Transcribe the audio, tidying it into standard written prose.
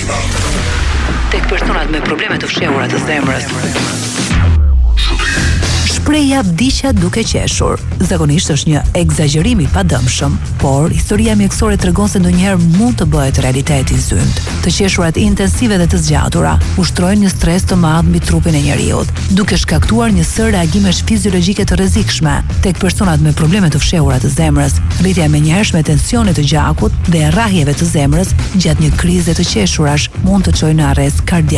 Tek personat me probleme të fshehura të zemrës. Shpreha vdiqja duke qeshur zakonisht është një egzagerim i padëmshëm, por historia mjekësore tregon se ndonjëherë mund të bëhet realitet i zymt. Të qeshurat intensive dhe të zgjatura ushtrojnë një stres të madh mbi trupin e njeriut, duke shkaktuar një sër reagimesh fiziologjike të rrezikshme. Tek personat me probleme të fshehura të zemrës, rritja e menjëhershme e tensionit të gjakut dhe e rrahjeve të zemrës gjatë një krize të qeshurash mund të çojë në arrest kardiak.